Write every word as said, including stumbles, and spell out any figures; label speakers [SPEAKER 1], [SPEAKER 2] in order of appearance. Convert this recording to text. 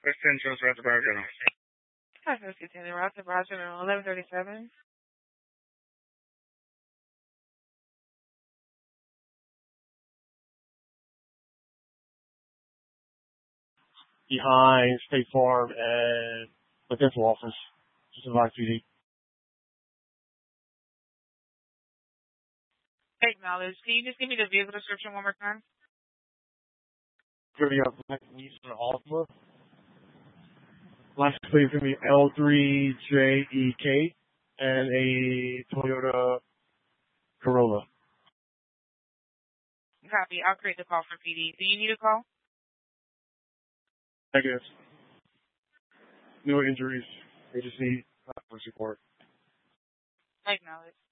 [SPEAKER 1] West ten Jones, Route to Bar General.
[SPEAKER 2] Hi, Miss Contender, Route to Bar General, eleven thirty-seven.
[SPEAKER 3] Behind State Farm and the dental office. Just in P D.
[SPEAKER 2] Acknowledge. Can you just give me the vehicle description one more time?
[SPEAKER 3] Gonna be a black Nissan Altima. Last plate is gonna be L three J E K and a Toyota Corolla.
[SPEAKER 2] Copy. I'll create the call for P D. Do you need a call?
[SPEAKER 3] Negative. No injuries. We just need uh, support.
[SPEAKER 2] Acknowledge.